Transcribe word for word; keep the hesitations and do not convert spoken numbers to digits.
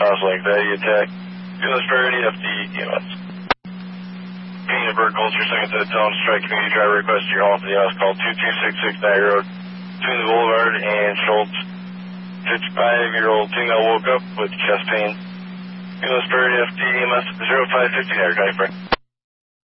Crosslinks, Eddie attack. Fearless Parity, F D E M S. Painted Bird Culture, second set tone, strike community driver request your home for the house call two two six six Niagara Road, between the Boulevard and Schultz. fifty-five-year-old female woke up with chest pain. Fearless Parity, F D E M S zero five fifty Niagara County, Frank.